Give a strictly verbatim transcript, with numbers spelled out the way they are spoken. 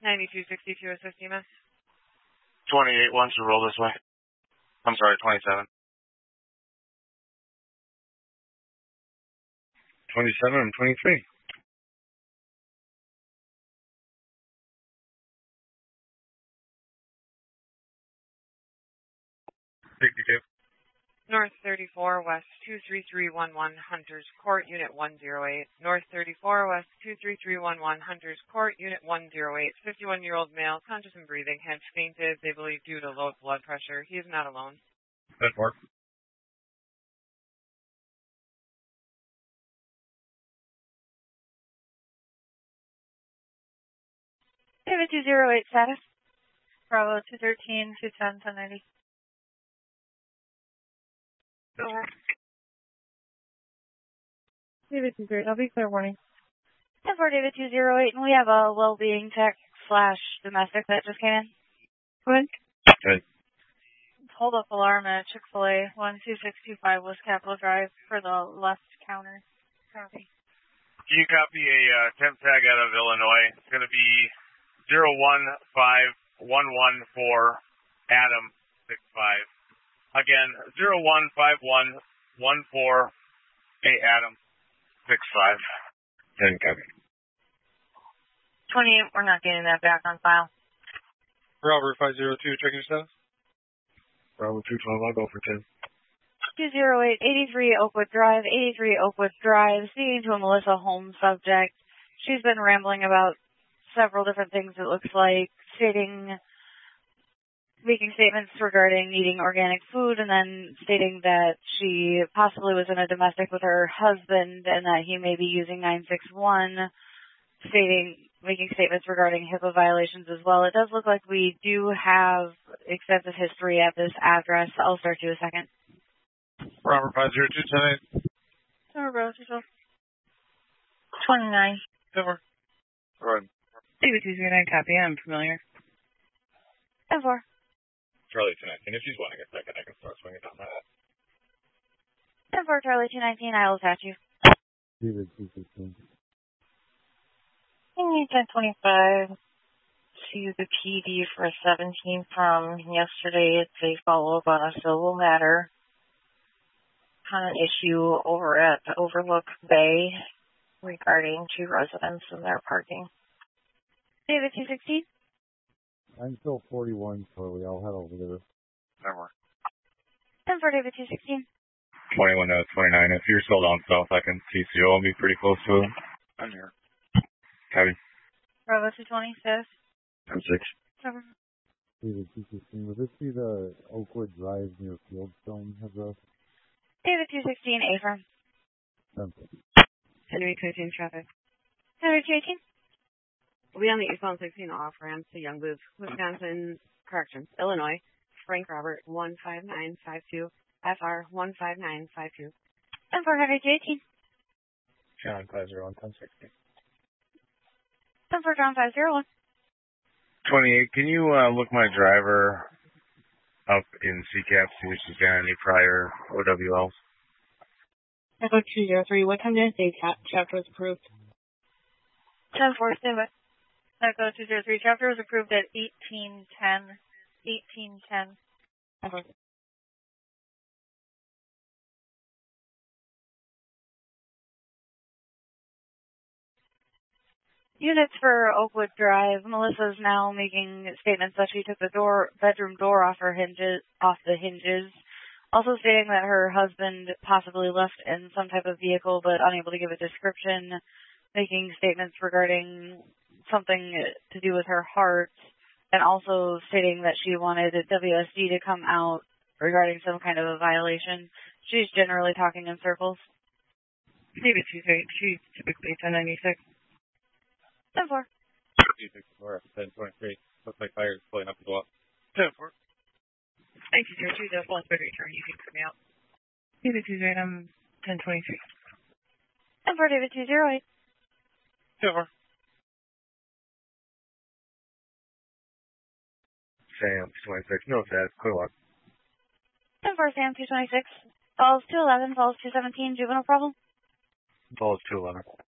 ninety-two sixty-two assist E M S. twenty-eight wants to roll this way. I'm sorry, twenty-seven. twenty-seven and twenty-three. sixty-two. North thirty-four, West two three three one one, Hunters Court, Unit one oh eight. North thirty-four, West two three three one one, Hunters Court, Unit one oh eight. fifty-one-year-old male, conscious and breathing, had fainted, they believe due to low blood pressure. He is not alone. That work. David two oh eight status. Bravo two thirteen, two ten, ten ninety. Over. David two oh eight, I'll be clear warning. ten four David two oh eight, and we have a well-being tech slash domestic that just came in. Good. Good. Hold up alarm at Chick-fil-A, one two six two five West Capitol Drive for the left counter. Copy. Can you copy a uh, temp tag out of Illinois? It's going to be zero one five one one four Adam six five. Again, zero one five one one four eight Adam six five. ten copy. twenty-eight, we're not getting that back on file. Bravo five zero two, checking your status. Bravo two twelve, I'll go for ten. two oh eight, eighty-three Oakwood Drive, eighty-three Oakwood Drive, speaking to a Melissa Holmes subject. She's been rambling about several different things, it looks like, stating, making statements regarding eating organic food, and then stating that she possibly was in a domestic with her husband and that he may be using nine six one, stating, making statements regarding HIPAA violations as well. It does look like we do have extensive history at this address. I'll start you a second. Robert five zero two ten eight. twenty-nine. Over. Run. David two oh nine, copy. I'm familiar. ten four. Charlie two nineteen. If she's wanting a second, I can start swinging down that. ten four, Charlie two nineteen. I will attach you. David two sixteen. ten twenty-five to the P D for seventeen from yesterday. It's a follow-up on a civil matter on an issue over at Overlook Bay regarding two residents and their parking. David two sixteen. I'm still forty-one, Charlie. I'll head over there. Never. ten four, David two sixteen. twenty-one to twenty-nine. If you're still down south, I can T C O. I'll be pretty close to it. I'm here. Copy. Bravo two twenty, says. I'm six. Seven. David two sixteen. Would this be the Oakwood Drive near Fieldstone address? David two sixteen, A firm. Simple. Henry two eighteen traffic. Henry two eighteen. We'll be on the eastbound sixteen off ramp to Young Booth, Wisconsin, corrections, Illinois. Frank Robert, one five nine five two, F R one five nine five two. ten four, Henry two eighteen. John five zero one, ten sixty. ten four, John five zero one. twenty-eight, can you uh, look my driver up in C CAP, see if she's got any prior O W Ls? Echo two oh three, what time did it say chapter was approved? ten four, stand by. Echo two oh three, chapter was approved at eighteen ten. eighteen ten. Okay. Units for Oakwood Drive. Melissa's now making statements that she took the door, bedroom door off her hinges, off the hinges. Also stating that her husband possibly left in some type of vehicle, but unable to give a description. Making statements regarding something to do with her heart, and also stating that she wanted W S D to come out regarding some kind of a violation. She's generally talking in circles. David two eight, she's typically ten ninety-six. ten four. two sixty-four, ten twenty-three. Looks like fire's pulling up as well. ten four. Thank you, sir. Two the full speed return. You can put me out. David two eight, I'm ten twenty-three. ten four, David two oh eight. ten four. Sam, twenty-six. No, that's clear lock. ten four, Sam two twenty-six. Falls two eleven, falls two seventeen, juvenile problem. Falls two eleven.